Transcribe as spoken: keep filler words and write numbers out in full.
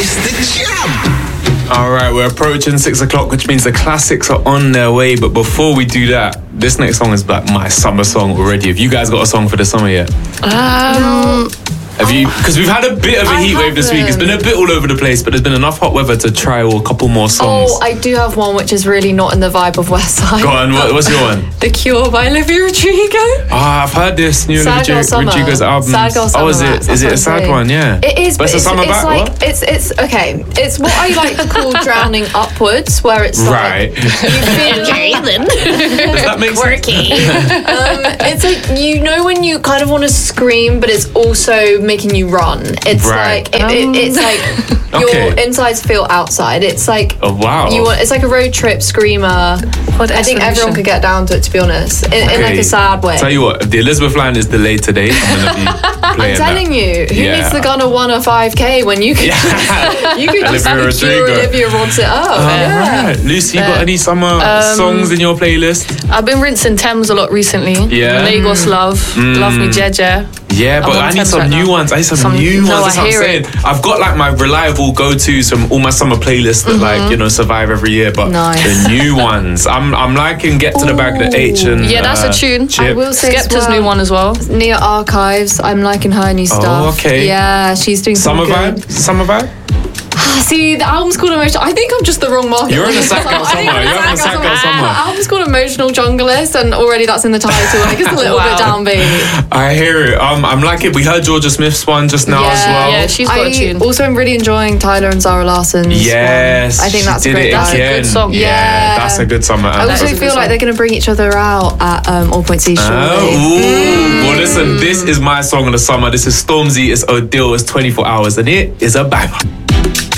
It's the jam. All right, we're approaching six o'clock, which means the classics are on their way. But before we do that, this next song is like my summer song already. Have you guys got a song for the summer yet? Um, Have you? Because we've had a bit of a I heat wave this week. It's been a bit all over the place, but there's been enough hot weather to try a couple more songs. Oh, I do have one which is really not in the vibe of West Side. Go on, what, what's your one? The Cure by Olivia Rodrigo. Ah, I've heard this new Sad Girl Olivia Summer. Rodrigo's album. Sad Girl Summer, Oh, is it? that's Is it a what I'm sad saying. one? Yeah. It is, but but it's a it's, summer it's back. like What? it's it's okay. It's what I like to call drowning upwards, where it's Right. like you feel Does that make quirky. um, it's like you know when you kind of want to scream, but it's also making you run. It's Right. like it, it, it's like your Okay. insides feel outside. It's like Oh wow. you want. It's like a road trip screamer. I think everyone could get down to it, to be honest, in, in like Okay. a sad way. Tell you what, if the Elizabeth line is delayed today, I'm gonna be playing I'm telling that. you, who Yeah. needs the gun of one or five k when you could you could just Olivia have a Cure Rodrigo. Olivia rods it up. All yeah. right. Lucy, you got any summer songs in your playlist? I've been rinsing Thames a lot recently. Yeah. Lagos Love, Love Me Jeje. Yeah, but I'm on I need Thames some right new now. ones. I need some, Some- new no, ones. That's I what I'm hear saying. it. I've got like my reliable go-tos from all my summer playlists that like you know survive every year. But Nice. the new ones, I'm I'm liking Get to the Bag of the H and Yeah, that's uh, a tune. Chip. I will say as Skepta's well, new one as well. Nia Archives. I'm liking her new stuff. okay. Yeah, she's doing some Summer good. vibe, summer vibe. See, the album's called Emotional. I think I'm just the wrong market. You're in a sad girl I think summer. I'm You're having a sad girl summer. The album's called Emotional Junglist, and already that's in the title. Like it's a little Wow. bit downbeat. I hear it. Um, I'm liking. We heard Georgia Smith's one just now as well. Yeah, she's got a I tune. also am really enjoying Tyler and Zara Larson's Yes, one. I think she that's a did great it vibe. That's a again. good song. Yeah, Yeah. that's a good summer. I anthem. also That is a feel good like song. they're going to bring each other out at um, All Points East. Oh, shortly. ooh. Well, listen, this is my song of the summer. This is Stormzy. It's Odile. It's twenty-four hours, and it is a banger.